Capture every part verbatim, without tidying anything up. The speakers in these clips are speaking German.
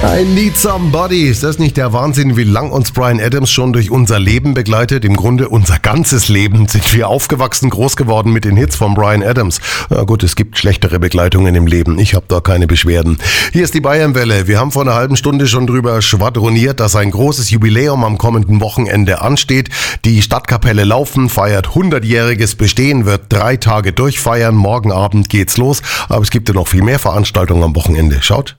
I need somebody. Ist das nicht der Wahnsinn, wie lang uns Bryan Adams schon durch unser Leben begleitet? Im Grunde unser ganzes Leben sind wir aufgewachsen, groß geworden mit den Hits von Bryan Adams. Na gut, es gibt schlechtere Begleitungen im Leben. Ich habe da keine Beschwerden. Hier ist die Bayernwelle. Wir haben vor einer halben Stunde schon drüber schwadroniert, dass ein großes Jubiläum am kommenden Wochenende ansteht. Die Stadtkapelle Laufen feiert hundertjähriges Bestehen, wird drei Tage durchfeiern. Morgen Abend geht's los. Aber es gibt ja noch viel mehr Veranstaltungen am Wochenende. Schaut.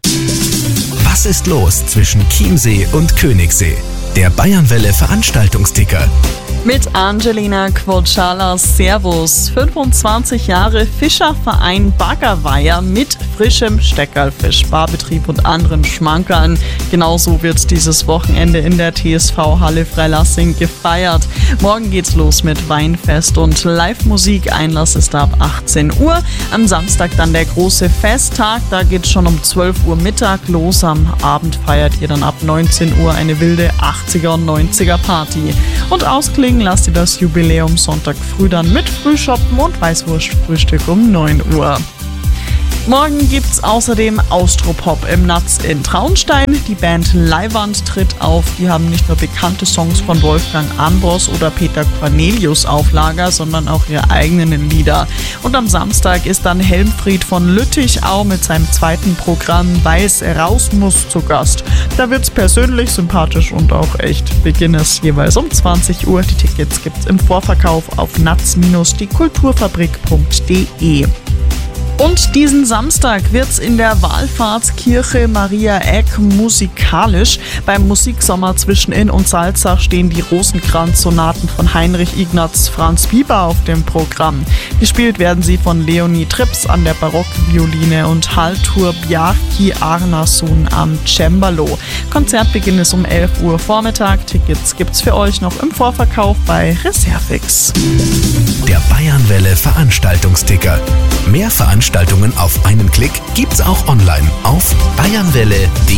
Was ist los zwischen Chiemsee und Königssee? Der Bayernwelle Veranstaltungsticker. Mit Angelina Quocciala. Servus. fünfundzwanzig Jahre Fischerverein Baggerweiher mit frischem Steckerlfisch, Barbetrieb und anderen Schmankerln. Genauso wird dieses Wochenende in der T S V-Halle Freilassing gefeiert. Morgen geht's los mit Weinfest und Live-Musik. Einlass ist ab achtzehn Uhr. Am Samstag dann der große Festtag. Da geht's schon um zwölf Uhr Mittag los. Am Abend feiert ihr dann ab neunzehn Uhr eine wilde achtziger und neunziger Party. Und ausklingen lasst ihr das Jubiläum Sonntag früh dann mit Frühschoppen und Weißwurstfrühstück um neun Uhr. Morgen gibt's außerdem Austropop im Natz in Traunstein. Die Band Leiwand tritt auf. Die haben nicht nur bekannte Songs von Wolfgang Ambros oder Peter Cornelius auf Lager, sondern auch ihre eigenen Lieder. Und am Samstag ist dann Helmfried von Lüttichau mit seinem zweiten Programm Weiß raus muss zu Gast. Da wird's persönlich, sympathisch und auch echt. Beginn ist jeweils um zwanzig Uhr. Die Tickets gibt's im Vorverkauf auf natz die kulturfabrik punkt de. Und diesen Samstag wird's in der Wallfahrtskirche Maria Eck musikalisch. Beim Musiksommer zwischen Inn und Salzach stehen die Rosenkranz-Sonaten von Heinrich Ignaz Franz Bieber auf dem Programm. Gespielt werden sie von Leonie Trips an der Barockvioline und Haltur Bjarki Arnason am Cembalo. Konzertbeginn ist um elf Uhr Vormittag. Tickets gibt's für euch noch im Vorverkauf bei Reservix. Der Bayernwelle Veranstaltungsticker. Mehr Veranstaltungen auf einen Klick gibt's auch online auf bayernwelle punkt de.